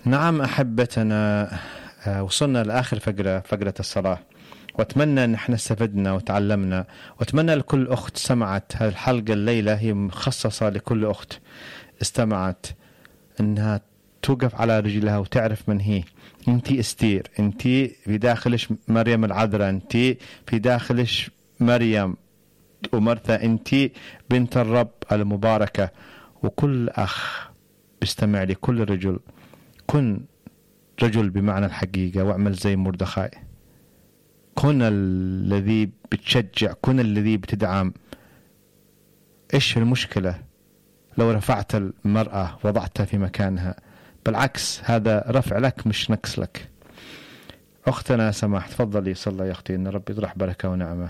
نعم أحبتنا، وصلنا لآخر فقرة الصلاة، وأتمنى أن احنا استفدنا وتعلمنا، وأتمنى لكل أخت سمعت هذه الحلقة الليلة، هي مخصصة لكل أخت استمعت، أنها توقف على رجلها وتعرف من هي. أنتي استير، أنتي في داخلش مريم العذراء، أنتي في داخلش مريم ومرثا، أنتي بنت الرب المباركة. وكل أخ بيستمع لي، كل رجل، كن رجل بمعنى الحقيقة، واعمل زي مردخاي، كن الذي بتشجع، كن الذي بتدعم. إيش المشكلة لو رفعت المرأة وضعتها في مكانها؟ بالعكس، هذا رفع لك مش نقص لك. أختنا سماح، تفضلي صلى يا أختي، إن ربي يطرح بركة ونعمة.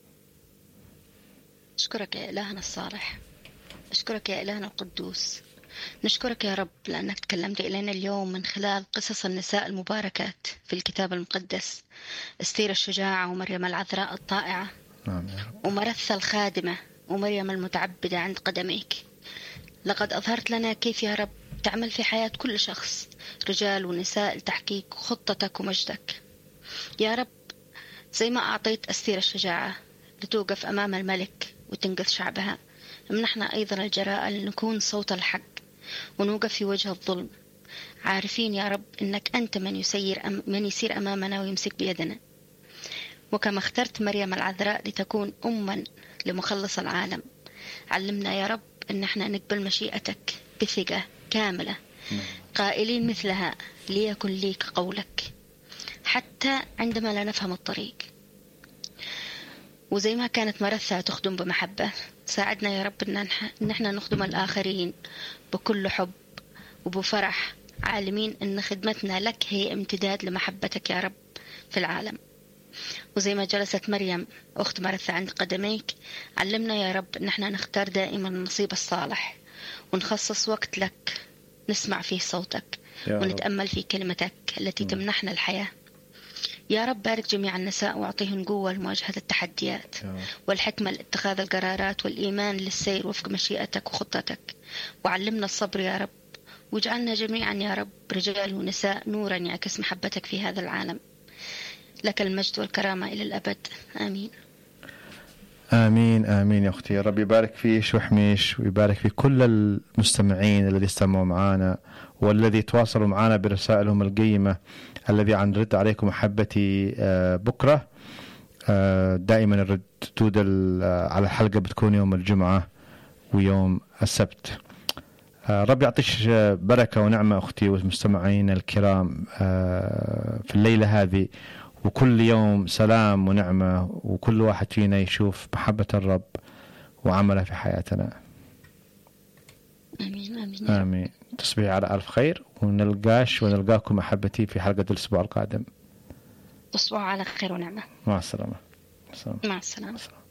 أشكرك يا إلهنا الصالح، أشكرك يا إلهنا القدوس، نشكرك يا رب لأنك تكلمت إلينا اليوم من خلال قصص النساء المباركات في الكتاب المقدس، استير الشجاعة، ومريم العذراء الطائعة، نعم يا رب. ومرثا الخادمة، ومريم المتعبدة عند قدميك. لقد أظهرت لنا كيف يا رب تعمل في حياة كل شخص، رجال ونساء، لتحقيق خطتك ومجدك يا رب. زي ما أعطيت أستير الشجاعة لتوقف أمام الملك وتنقذ شعبها، منحنا أيضا الجراءة لنكون صوت الحق ونوقف في وجه الظلم، عارفين يا رب أنك أنت من يسير أمامنا ويمسك بيدنا. وكما اخترت مريم العذراء لتكون أما لمخلص العالم، علمنا يا رب أن احنا نقبل مشيئتك بثقة كاملة، قائلين مثلها: ليكن ليك قولك، حتى عندما لا نفهم الطريق. وزي ما كانت مرثا تخدم بمحبة، ساعدنا يا رب إن احنا نخدم الآخرين بكل حب وبفرح، عالمين أن خدمتنا لك هي امتداد لمحبتك يا رب في العالم. وزي ما جلست مريم أخت مرثا عند قدميك، علمنا يا رب إن احنا نختار دائما النصيب الصالح، ونخصص وقت لك نسمع فيه صوتك ونتأمل في كلمتك التي تمنحنا الحياة. يا رب بارك جميع النساء واعطيهم قوة لمواجهة التحديات والحكمة لاتخاذ القرارات والإيمان للسير وفق مشيئتك وخطتك. وعلمنا الصبر يا رب، واجعلنا جميعا يا رب رجال ونساء نورا يعكس محبتك في هذا العالم. لك المجد والكرامة إلى الأبد، آمين. آمين آمين يا أختي. ربي يبارك فيش ويحميش، ويبارك في كل المستمعين الذي استمعوا معنا والذي تواصلوا معنا برسائلهم القيمة، الذي عن رد عليكم محبتي. بكرة دائما الردود على الحلقة بتكون يوم الجمعة ويوم السبت. ربي يعطيش بركة ونعمة أختي والمستمعين الكرام في الليلة هذه، وكل يوم سلام ونعمة، وكل واحد فينا يشوف محبة الرب وعمله في حياتنا. آمين آمين آمين. تصبحي على ألف خير، ونلقاكم محبتي في حلقة الأسبوع القادم. تصبحوا على خير ونعمة. مع السلامة. مع السلامة.